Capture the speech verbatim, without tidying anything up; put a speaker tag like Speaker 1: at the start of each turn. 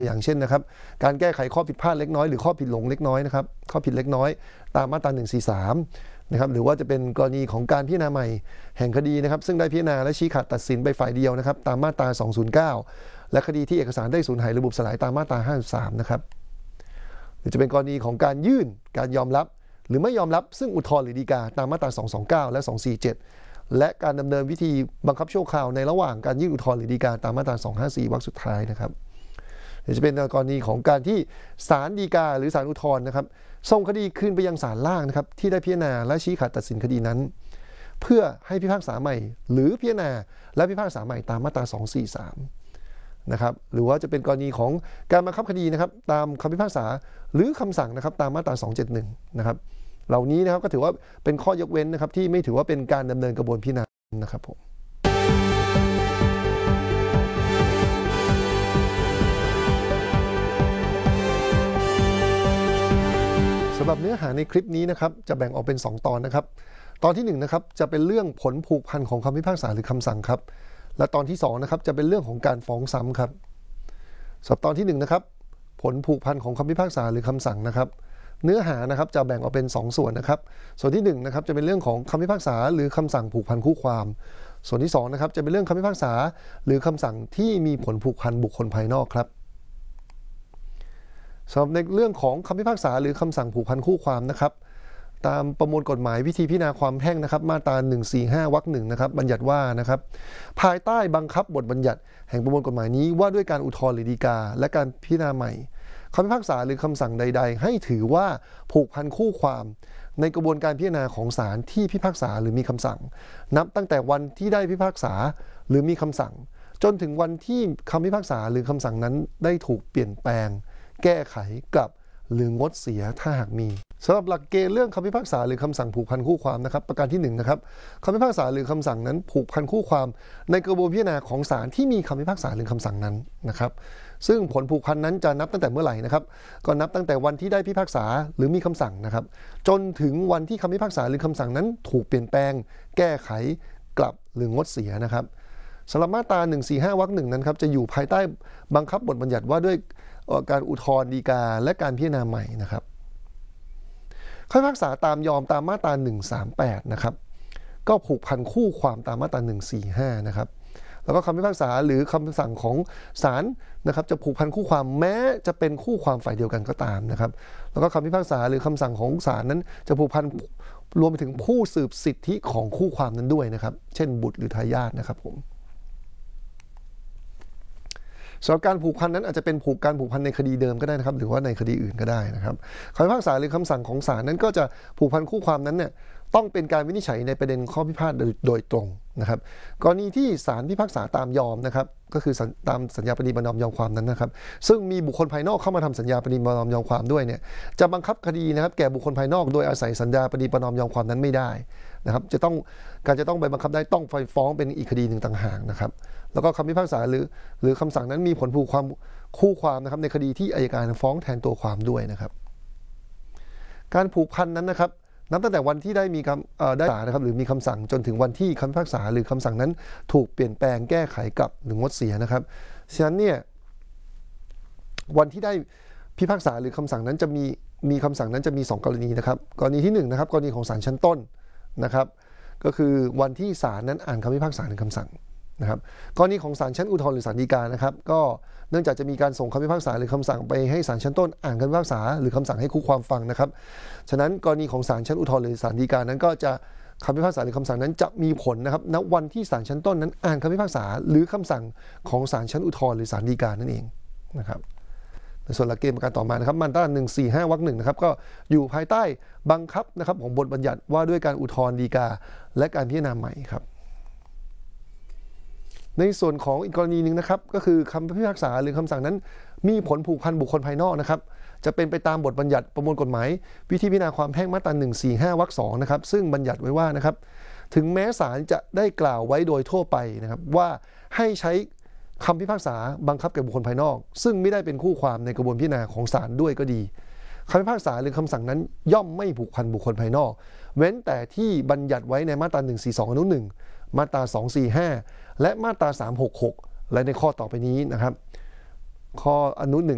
Speaker 1: อย่างเช่นนะครับการแก้ไขข้อผิดพลาดเล็กน้อยหรือข้อผิดหลงเล็กน้อยนะครับข้อผิดเล็กน้อยตามมาตราหนึ่งสี่สามนะครับหรือว่าจะเป็นกรณีของการพิจารณาใหม่แห่งคดีนะครับซึ่งได้พิจารณาและชี้ขาดตัดสินไปฝ่ายเดียวนะครับตามมาตราสองศูนย์เก้าและคดีที่เอกสารได้สูญหายหรือบุบสลายตามมาตราห้าสิบสามนะครับหรือจะเป็นกรณีของการยื่นการยอมรับหรือไม่ยอมรับซึ่งอุทธรณ์หรือฎีกาตามมาตราสองสองเก้าและสองสี่เจ็ดและการดำเนินวิธีบังคับชั่วคราวในระหว่างการยื่นอุทธรณ์หรือฎีกาตามมาตราสองห้าสี่วรรคสุดท้ายนะครับหรือจะเป็นกรณีของการที่ศาลฎีกาหรือศาลอุทธรณ์นะครับส่งคดีคืนไปยังศาลล่างนะครับที่ได้พิจารณาและชี้ขาดตัดสินคดีนั้นเพื่อให้พิพากษาใหม่หรือพิจารณาและพิพากษาใหม่ตามมาตราสองสี่สามนะครับหรือว่าจะเป็นกรณีของการบังคับคดีนะครับตามคำพิพากษาหรือคำสั่งนะครับตามมาตราสองเจ็ดหนึ่งนะครับเหล่านี้นะครับก็ถือว่าเป็นข้อยกเว้นนะครับที่ไม่ถือว่าเป็นการดำเนินกระบวนพิจารณานะครับผมสำหรับเนื้อหาในคลิปนี้นะครับจะแบ่งออกเป็นสองตอนนะครับตอนที่หนึ่งนะครับจะเป็นเรื่องผลผูกพันของคำพิพากษาหรือคำสั่งครับและตอนที่สองนะครับจะเป็นเรื่องของการฟ้องซ้ำครับสำหรับตอนที่หนึ่งนะครับผลผูกพันของคำพิพากษาหรือคำสั่งนะครับเนื้อหานะครับจะแบ่งออกเป็นสองส่วนนะครับส่วนที่หนึ่งนะครับจะเป็นเรื่องของคำพิพากษาหรือคำสั่งผูกพันคู่ความส่วนที่สองนะครับจะเป็นเรื่องคำพิพากษาหรือคำสั่งที่มีผลผูกพันบุคคลภายนอกครับสำหรับในเรื่องของคำพิพากษาหรือคำสั่งผูกพันคู่ความนะครับตามประมวลกฎหมายวิธีพิจารณาความแพ่งนะครับมาตราหนึ่งสี่ห้าวรรคหนึ่งนะครับบัญญัติว่านะครับภายใต้บังคับบทบัญญัติแห่งประมวลกฎหมายนี้ว่าด้วยการอุทธรณ์หรือฎีกาและการพิจารณาใหม่คำพิพากษาหรือคำสั่งใดๆให้ถือว่าผูกพันคู่ความในกระบวนการพิจารณาของศาลที่พิพากษาหรือมีคำสั่งนับตั้งแต่วันที่ได้พิพากษาหรือมีคำสั่งจนถึงวันที่คำพิพากษาหรือคำสั่งนั้นได้ถูกเปลี่ยนแปลงแก้ไขกลับหรืองดเสียถ้าหากมีสำหรับหลักเกณฑ์เรื่องคำพิพากษาหรือคำสั่งผูกพันคู่ความนะครับประการที่หนึ่งนะครับคำพิพากษาหรือคำสั่งนั้นผูกพันคู่ความในกระบวนการพิจารณาของศาลที่มีคำพิพากษาหรือคำสั่งนั้นนะครับซึ่งผลผูกพันนั้นจะนับตั้งแต่เมื่อไหร่นะครับก็นับตั้งแต่วันที่ได้พิพากษาหรือมีคำสั่งนะครับจนถึงวันที่คำพิพากษาหรือคำสั่งนั้นถูกเปลี่ยนแปลงแก้ไขกลับหรืองดเสียนะครับสำหรับมาตราหนึ่งสี่ห้าวรรคหนึ่งนั้นครับจะอยู่ภายใต้บังคับบทบัญญัติว่าด้วยการอุทธรณ์ฎีกาและการพิจารณาใหม่นะครับคำพิพากษาตามยอมตามมาตราหนึ่งสามแปดนะครับก็ผูกพันคู่ความตามมาตราหนึ่งสี่ห้านะครับแล้วก็คำพิพากษาหรือคำสั่งของศาลนะครับจะผูกพันคู่ความแม้จะเป็นคู่ความฝ่ายเดียวกันก็ตามนะครับแล้วก็คำพิพากษาหรือคำสั่งของศาลนั้นจะผูกพันรวมไปถึงผู้สืบสิทธิของคู่ความนั้นด้วยนะครับเช่นบุตรหรือทายาทนะครับผมสำหรับการผูกพันนั้นอาจจะเป็นผูกการผูกพันในคดีเดิมก็ได้นะครับหรือว่าในคดีอื่นก็ได้นะครับคำพิพากษาหรือคำสั่งของศาลนั้นก็จะผูกพันคู่ความนั้นเนี่ยต้องเป็นการวินิจฉัยในประเด็นข้อพิพาทโดยตรงนะครับกรณีที่ศาลพิพากษาตามยอมนะครับก็คือตามสัญญาปณีประนอมยอมความนั้นนะครับซึ่งมีบุคคลภายนอกเข้ามาทำสัญญาปณีประนอมยอมความด้วยเนี่ยจะบังคับคดีนะครับแก่บุคคลภายนอกโดยอาศัยสัญญาปณีประนอมยอมความนั้นไม่ได้นะครับจะต้องการจะต้องไปบังคับได้ต้องฟ้องเป็นอีกคดีหนึ่งต่างหากนะครับแล้วก็คำพิพากษาหรือหรือคำสั่งนั้นมีผลผูกความคู่ความนะครับในคดีที่อัยการฟ้องแทนตัวความด้วยนะครับการผูกพันนั้นนะครับนับตั้งแต่วันที่ได้มีคำได้นะครับหรือมีคำสั่งจนถึงวันที่คำพิพากษาหรือคำสั่งนั้นถูกเปลี่ยนแปลงแก้ไขกลับหรืองดเสียนะครับฉะนั้นเนี่ยวันที่ได้พิพากษาหรือคำสั่งนั้นจะมีมีคำสั่งนั้นจะมีสองกรณีนะครับกรณีที่หนึ่งนะครับกรณีของศาลชั้นต้นนะครับก็คือวันที่ศาลนั้นอ่านคำพิพากษาหรือคำสั่งนะครับกรณีของศาลชั้นอุทธรณ์หรือศาลฎีกานะครับก็เนื่องจากจะมีการส่งคำพิพากษาหรือคำสั่งไปให้ศาลชั้นต้นอ่านคำพิพากษาหรือคำสั่งให้คู่ความฟังนะครับฉะนั้นกรณีของศาลชั้นอุทธรณ์หรือศาลฎีกานั้นก็จะคำพิพากษาหรือคำสั่งนั้นจะมีผลนะครับณวันที่ศาลชั้นต้นนั้นอ่านคำพิพากษาหรือคำสั่งของศาลชั้นอุทธรณ์หรือศาลฎีกานั่นเองนะครับในส่วนหลักเกณฑ์ประการต่อมานะครับมาตราหนึ่งสี่ห้าวรรคหนึ่งนะครับก็อยู่ภายใต้บังคับนะครับของบทบัญญัติว่าด้วยการอุทธรณ์ฎีกาและการพิจารณาใหม่ครับในส่วนของอีกกรณีหนึ่งนะครับก็คือคำพิพากษาหรือคำสั่งนั้นมีผลผูกพันบุคคลภายนอกนะครับจะเป็นไปตามบทบัญญัติประมวลกฎหมายวิธีพิจารณาความแพ่งมาตราหนึ่งสี่ห้าวรรคสองนะครับซึ่งบัญญัติไว้ว่านะครับถึงแม้ศาลจะได้กล่าวไว้โดยทั่วไปนะครับว่าให้ใช้คำพิพากษาบังคับแก่บุคคลภายนอกซึ่งไม่ได้เป็นคู่ความในกระบวนการพิจารณาของศาลด้วยก็ดีคำพิพากษาหรือคำสั่งนั้นย่อมไม่ผูกพันบุคคลภายนอกเว้นแต่ที่บัญญัติไว้ในมาตราหนึ่งสี่สองอนุหนึ่งมาตราสองสี่ห้าและมาตราสามหกหกและในข้อต่อไปนี้นะครับข้ออนุหนึ่ง